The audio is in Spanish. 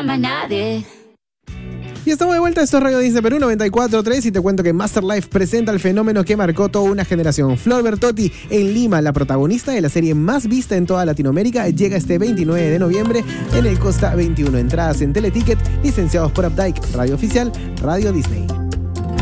más nadie. Y estamos de vuelta, esto es Radio Disney Perú 94.3 y te cuento que Masterlife presenta el fenómeno que marcó toda una generación. Flor Bertotti en Lima, la protagonista de la serie más vista en toda Latinoamérica, llega este 29 de noviembre en el Costa 21. Entradas en Teleticket, licenciados por Updike, Radio Oficial, Radio Disney.